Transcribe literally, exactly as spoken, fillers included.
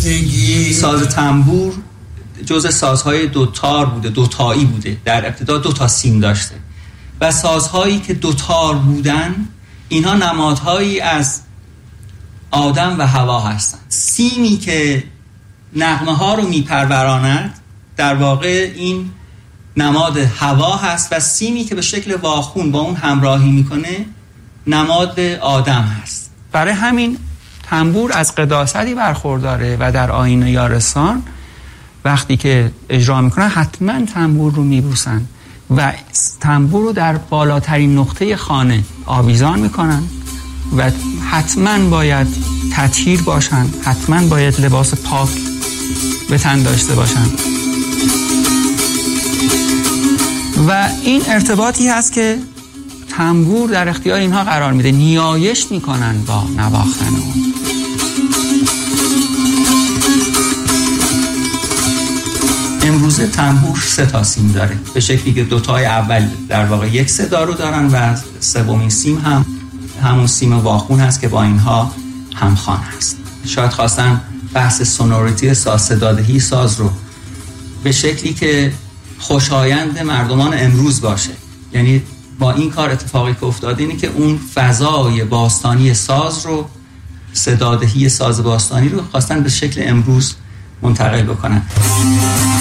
بستگی ساز تنبور جزء سازهای دوتار بوده، دوتایی بوده. در ابتدا دو تا سیم داشته و سازهایی که دوتار بودن اینها نمادهایی از آدم و هوا هستند. سیمی که نغمه ها رو میپروراند در واقع این نماد هوا هست و سیمی که به شکل واخون با اون همراهی میکنه نماد آدم هست. برای همین تنبور از قداستی برخورداره و در آیین یارسان وقتی که اجرا میکنن حتما تنبور رو میبوسن و تنبور رو در بالاترین نقطه خانه آویزان میکنن و حتما باید تطهیر باشن، حتما باید لباس پاک به تن داشته باشن و این ارتباطی هست که تنبور در اختیار اینها قرار میده، نیایش میکنن با نواختن اون. امروزه تنبور سه تا سیم داره به شکلی که دوتای اول در واقع یک صدا رو دارن و سومین سیم هم همون سیم واخون هست که با اینها همخوان هست. شاید خواستن بحث سونوریتی ساز، صدادهی ساز رو به شکلی که خوشایند مردمان امروز باشه. یعنی با این کار اتفاقی که افتاده اینه که اون فضای باستانی ساز رو، صدادهی ساز باستانی رو خواستن به شکل امروز منتقل بکنن.